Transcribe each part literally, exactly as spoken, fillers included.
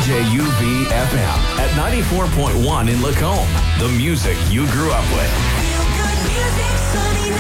J U V F M at ninety-four point one in Lacombe. The music you grew up with. Feel good music, Sunny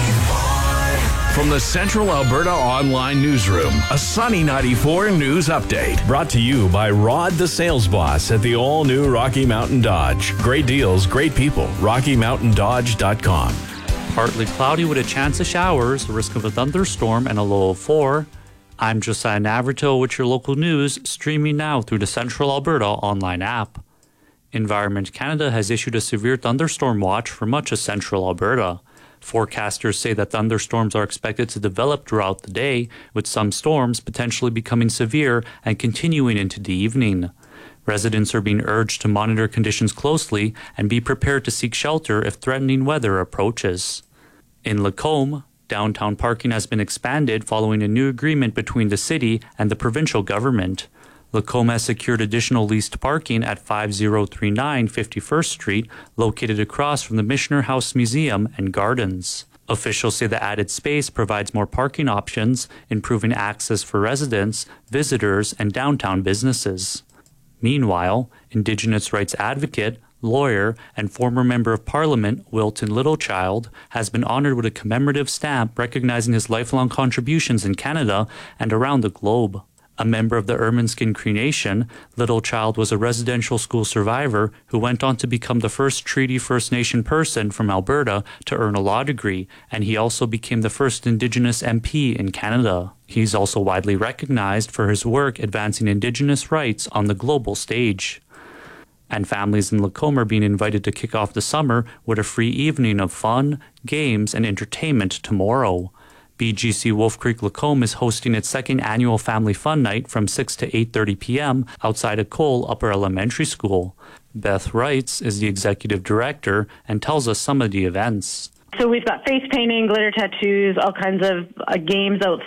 ninety-four. From the Central Alberta Online Newsroom, a Sunny ninety-four news update. Brought to you by Rod the Sales Boss at the all-new Rocky Mountain Dodge. Great deals, great people. rocky mountain dodge dot com. Partly cloudy with a chance of showers, a risk of a thunderstorm, and a low of four. I'm Josiah Navrito with your local news, streaming now through the Central Alberta online app. Environment Canada has issued a severe thunderstorm watch for much of Central Alberta. Forecasters say that thunderstorms are expected to develop throughout the day, with some storms potentially becoming severe and continuing into the evening. Residents are being urged to monitor conditions closely and be prepared to seek shelter if threatening weather approaches. In Lacombe, downtown parking has been expanded following a new agreement between the city and the provincial government. Lacombe has secured additional leased parking at five oh three nine fifty-first Street, located across from the Michener House Museum and Gardens. Officials say the added space provides more parking options, improving access for residents, visitors, and downtown businesses. Meanwhile, Indigenous rights advocate, lawyer, and former Member of Parliament Wilton Littlechild has been honored with a commemorative stamp recognizing his lifelong contributions in Canada and around the globe. A member of the Ermineskin Cree Nation, Littlechild was a residential school survivor who went on to become the first Treaty First Nation person from Alberta to earn a law degree, and he also became the first Indigenous M P in Canada. He's also widely recognized for his work advancing Indigenous rights on the global stage. And families in Lacombe are being invited to kick off the summer with a free evening of fun, games, and entertainment tomorrow. B G C Wolf Creek Lacombe is hosting its second annual Family Fun Night from six to eight thirty p.m. outside of Cole Upper Elementary School. Beth Wrights is the executive director and tells us some of the events. So we've got face painting, glitter tattoos, all kinds of uh, games outside.